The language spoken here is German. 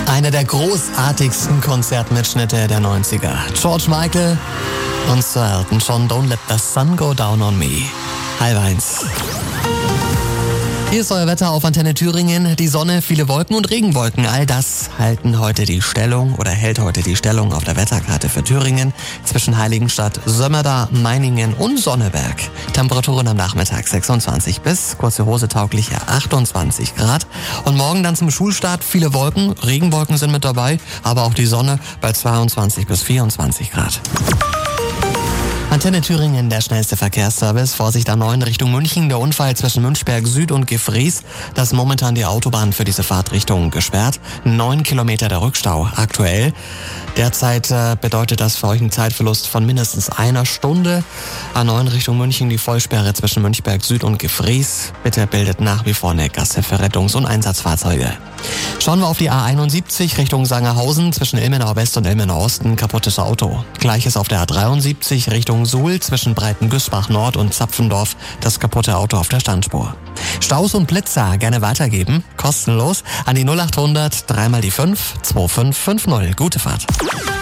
Einer der großartigsten Konzertmitschnitte der 90er. George Michael und Sir Elton John, Don't Let the Sun Go Down on Me. 1:30. Hier ist euer Wetter auf Antenne Thüringen. Die Sonne, viele Wolken und Regenwolken. All das hält heute die Stellung auf der Wetterkarte für Thüringen zwischen Heiligenstadt, Sömmerda, Meiningen und Sonneberg. Temperaturen am Nachmittag 26 bis kurze Hose taugliche 28 Grad. Und morgen dann zum Schulstart viele Wolken. Regenwolken sind mit dabei, aber auch die Sonne bei 22 bis 24 Grad. Antenne Thüringen, der schnellste Verkehrsservice. Vorsicht A9 Richtung München. Der Unfall zwischen Münchberg Süd und Gefries. Das ist momentan die Autobahn für diese Fahrtrichtung gesperrt. 9 Kilometer der Rückstau aktuell. Derzeit bedeutet das für euch einen Zeitverlust von mindestens einer Stunde. A9 Richtung München, die Vollsperre zwischen Münchberg Süd und Gefries. Bitte bildet nach wie vor eine Gasse für Rettungs- und Einsatzfahrzeuge. Schauen wir auf die A71 Richtung Sangerhausen zwischen Ilmenau West und Ilmenau Osten. Kaputtes Auto. Gleiches auf der A73 Richtung Suhl zwischen Breitengüßbach Nord und Zapfendorf. Das kaputte Auto auf der Standspur. Staus und Blitzer gerne weitergeben. Kostenlos an die 0800 3 mal die 5 2550. Gute Fahrt.